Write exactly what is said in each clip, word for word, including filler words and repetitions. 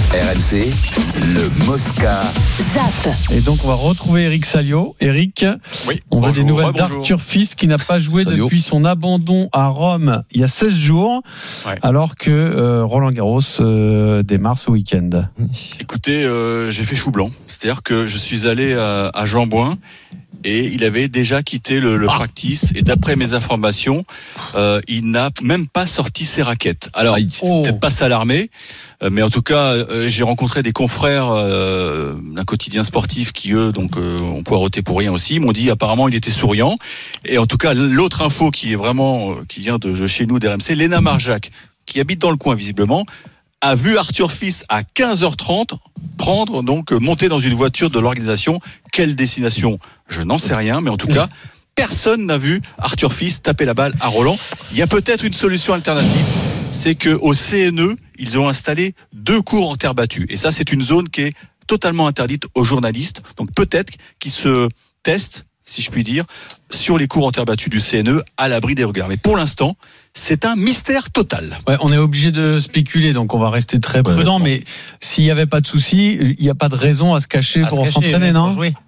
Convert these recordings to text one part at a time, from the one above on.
R M C, le Mosca. Zap. Et donc on va retrouver Eric Salio. Eric, oui, on bonjour, veut des nouvelles ouais, d'Arthur Fils qui n'a pas joué Salio. depuis son abandon à Rome il y a seize jours, ouais. alors que euh, Roland Garros euh, démarre ce week-end. Écoutez, euh, j'ai fait chou blanc. C'est-à-dire que je suis allé à, à Jean-Bouin et il avait déjà quitté le, le ah. practice. Et d'après mes informations, euh, il n'a même pas sorti ses raquettes. Alors, il faut oh. peut-être pas s'alarmer, euh, mais en tout cas, euh, j'ai rencontré des confrères euh, d'un quotidien sportif qui, eux, donc, euh, ont poireauté pour rien aussi. Ils m'ont dit apparemment il était souriant. Et en tout cas, l'autre info qui est vraiment, euh, qui vient de, de chez nous d'R M C, Léna Marjac, qui habite dans le coin visiblement, a vu Arthur Fils à quinze heures trente prendre, donc monter dans une voiture de l'organisation. Quelle destination ? Je n'en sais rien, mais en tout cas, personne n'a vu Arthur Fils taper la balle à Roland. Il y a peut-être une solution alternative, c'est qu'au C N E, ils ont installé deux cours en terre battue. Et ça, c'est une zone qui est totalement interdite aux journalistes. Donc peut-être qu'ils se testent, si je puis dire, sur les cours en terre battue du C N E à l'abri des regards. Mais pour l'instant, c'est un mystère total. Ouais, on est obligé de spéculer, donc on va rester très prudent. Ouais, mais s'il n'y avait pas de souci, il n'y a pas de raison à se cacher à pour se cacher, s'entraîner, non ? Oui.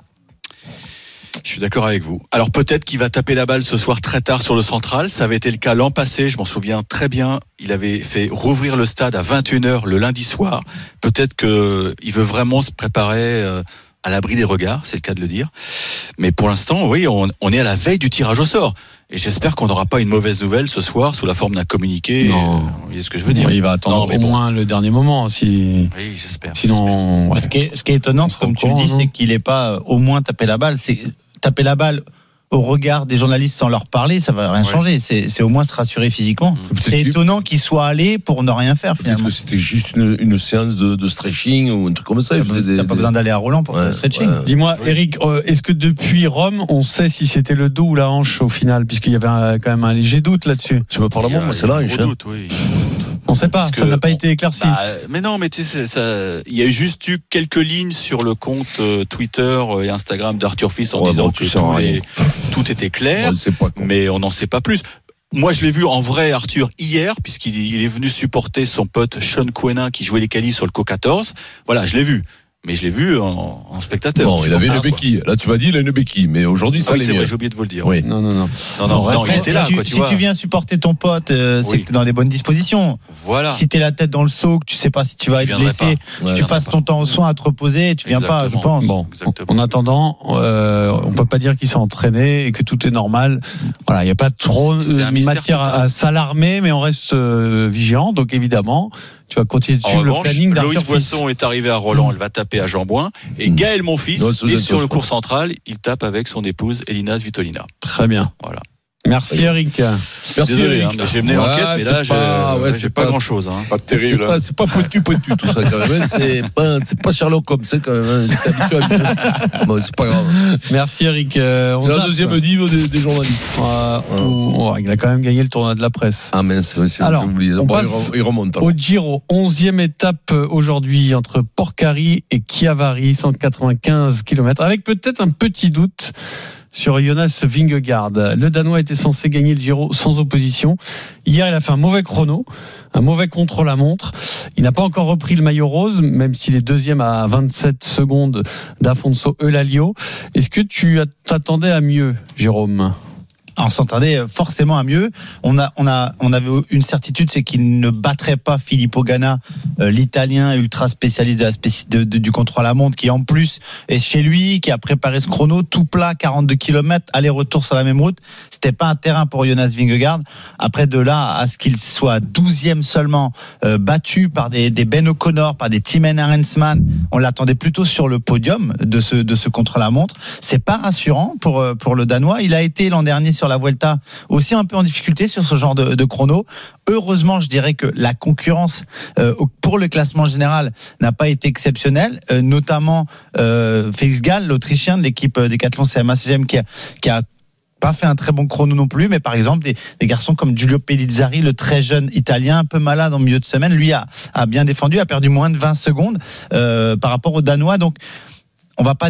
Je suis d'accord avec vous. Alors peut-être qu'il va taper la balle ce soir très tard sur le central. Ça avait été le cas l'an passé, je m'en souviens très bien. Il avait fait rouvrir le stade à vingt et une heures le lundi soir. Peut-être qu'il veut vraiment se préparer à l'abri des regards, c'est le cas de le dire. Mais pour l'instant, oui, on, on est à la veille du tirage au sort. Et j'espère qu'on n'aura pas une mauvaise nouvelle ce soir sous la forme d'un communiqué. Non. Vous voyez ce que je veux dire ? Il va attendre non, au bon. moins le dernier moment. Si... Oui, j'espère. Sinon, j'espère. Ouais. Ce, qui est, ce qui est étonnant, comme tu le dis, c'est qu'il n'ait pas au moins tapé la balle. C'est taper la balle au regard des journalistes sans leur parler, ça va rien ouais. changer. C'est, c'est au moins se rassurer physiquement. Mmh. C'est étonnant qu'il soit allé pour ne rien faire finalement. Peut-être que c'était juste une, une séance de, de stretching ou un truc comme ça. T'as, pas, des, t'as des... pas besoin d'aller à Roland pour ouais, faire le stretching. Ouais. Dis-moi, oui. Eric, euh, est-ce que depuis Rome, on sait si c'était le dos ou la hanche au final, puisqu'il y avait un, quand même un léger doute là-dessus. Tu veux parler moi, moi c'est là, un doute, oui. On ne sait pas, ça n'a pas on, été éclairci. Bah, mais non, mais tu sais, ça, il y a juste eu quelques lignes sur le compte euh, Twitter et Instagram d'Arthur Fils en ouais, disant bon, que tout, les, tout était clair, ouais, mais on n'en sait pas plus. Moi, je l'ai vu en vrai, Arthur, hier, puisqu'il il est venu supporter son pote Sean Quenin qui jouait les qualifs sur le Co quatorze. Voilà, je l'ai vu. Mais je l'ai vu en, en spectateur. Bon, il avait une béquille. Là, tu m'as dit, il a une béquille. Mais aujourd'hui, ça ah oui, l'est c'est mieux. vrai, j'ai oublié de vous le dire. Oui. Non, non, non. Non, non, non, il était si là, tu, quoi, tu si vois. tu viens supporter ton pote, euh, c'est oui. que t'es dans les bonnes dispositions. Voilà. Si t'es la tête dans le seau, que tu sais pas si tu vas tu être blessé, ouais, tu passes ton temps au soin à te reposer et tu viens Exactement. pas, je pense. Bon. En attendant, euh, on peut pas dire qu'il s'est entraîné et que tout est normal. Voilà, il n'y a pas trop de matière à, à s'alarmer, mais on reste euh, vigilant. Donc, évidemment, tu vas continuer de suivre le planning d'Arthur Loïs Boisson est arrivé à Roland, elle va taper à Jean-Bouin. Et Gaël Monfils est sur le cours central, il tape avec son épouse Elina Svitolina. Très bien. Voilà. Merci Eric. Merci Désolé, Eric. Hein, j'ai mené ouais, l'enquête, mais là, pas, j'ai, ouais, j'ai c'est pas, pas grand-chose. Hein. Pas terrible. C'est pas, c'est pas pointu, pointu tout ça quand même. C'est pas, c'est pas Sherlock Holmes, c'est quand même. C'est habitué, habitué. Bon, c'est pas grave. Merci Eric. Euh, c'est la deuxième dive des, des journalistes. Euh, ouais. oh, il a quand même gagné le tournoi de la presse. Ah mince, c'est, c'est Alors, oublié. On bon, passe il remonte. Au Giro, onzième étape aujourd'hui entre Porcari et Chiavari, cent quatre-vingt-quinze kilomètres, avec peut-être un petit doute sur Jonas Vingegaard. Le Danois était censé gagner le Giro sans opposition. Hier, il a fait un mauvais chrono, un mauvais contre-la-montre. Il n'a pas encore repris le maillot rose, même s'il est deuxième à vingt-sept secondes d'Afonso Eulalio. Est-ce que tu t'attendais à mieux, Jérôme ? On s'entendait forcément à mieux. On a, on a, on avait une certitude, c'est qu'il ne battrait pas Filippo Ganna, euh, l'Italien ultra spécialiste de la spéci- de, de, du contre-la-montre, qui en plus est chez lui, qui a préparé ce chrono tout plat, quarante-deux kilomètres, aller-retour sur la même route. C'était pas un terrain pour Jonas Vingegaard. Après, de là à ce qu'il soit douzième seulement, euh, battu par des, des Ben O'Connor, par des Tim Arensman, on l'attendait plutôt sur le podium de ce, de ce contre-la-montre. C'est pas rassurant pour, pour le Danois. Il a été l'an dernier sur la Vuelta aussi un peu en difficulté sur ce genre de, de chrono. Heureusement, je dirais que la concurrence euh, pour le classement général n'a pas été exceptionnelle, euh, notamment euh, Félix Gall, l'Autrichien de l'équipe Decathlon C M A C G M qui a, qui a pas fait un très bon chrono non plus, mais par exemple des, des garçons comme Giulio Pellizzari, le très jeune Italien, un peu malade en milieu de semaine, lui a, a bien défendu, a perdu moins de vingt secondes euh, par rapport aux Danois. Donc on va pas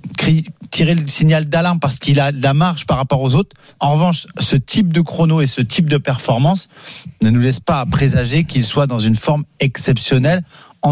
tirer le signal d'alarme parce qu'il a de la marge par rapport aux autres. En revanche, ce type de chrono et ce type de performance ne nous laisse pas présager qu'il soit dans une forme exceptionnelle.